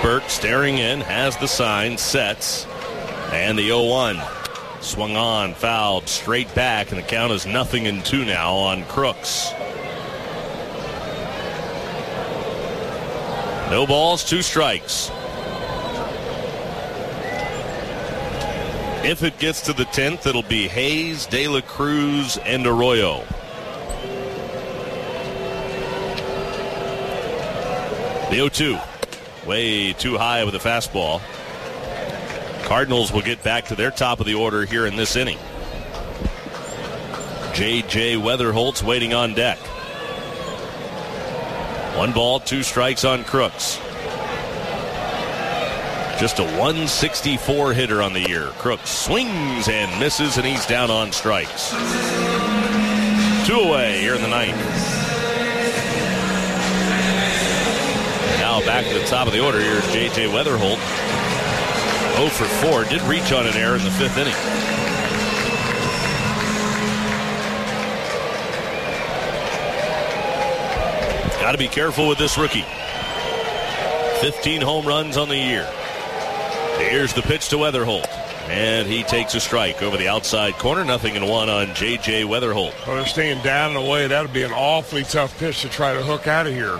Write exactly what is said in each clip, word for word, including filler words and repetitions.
Burke staring in, has the sign, sets, and the oh one. Swung on, fouled, straight back, and the count is nothing and two now on Crooks. No balls, two strikes. If it gets to the tenth, it'll be Hayes, De La Cruz, and Arroyo. The oh two, way too high with a fastball. Cardinals will get back to their top of the order here in this inning. J J Weatherholt's waiting on deck. One ball, two strikes on Crooks. Just a one sixty-four hitter on the year. Crooks swings and misses, and he's down on strikes. Two away here in the ninth. And now back to the top of the order. Here's J J Weatherholt. oh for four. Did reach on an error in the fifth inning. Got to be careful with this rookie. fifteen home runs on the year. Here's the pitch to Weatherholt. And he takes a strike over the outside corner. Nothing in one on J J Weatherholt. Well, they're staying down and away. That would be an awfully tough pitch to try to hook out of here.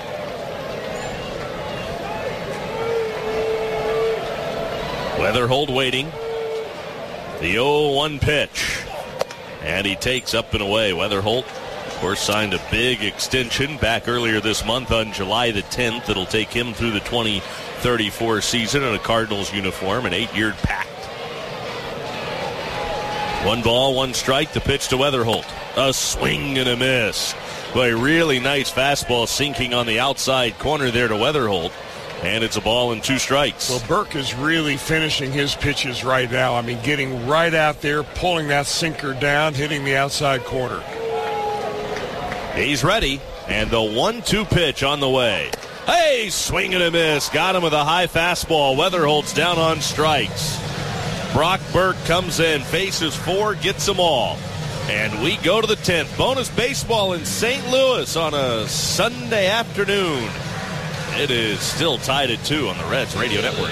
Weatherholt waiting. The oh one pitch. And he takes up and away. Weatherholt, of course, signed a big extension back earlier this month on July the tenth. It'll take him through the twenty thirty-four season in a Cardinals uniform, an eight-year pact. One ball, one strike, the pitch to Weatherholt. A swing and a miss. Boy, really nice fastball sinking on the outside corner there to Weatherholt. And it's a ball and two strikes. Well, Burke is really finishing his pitches right now. I mean, getting right out there, pulling that sinker down, hitting the outside corner. He's ready, and the one two pitch on the way. Hey, swing and a miss. Got him with a high fastball. Weatherholt's down on strikes. Brock Burke comes in, faces four, gets them all. And we go to the tenth. Bonus baseball in Saint Louis on a Sunday afternoon. It is still tied at two on the Reds Radio Network.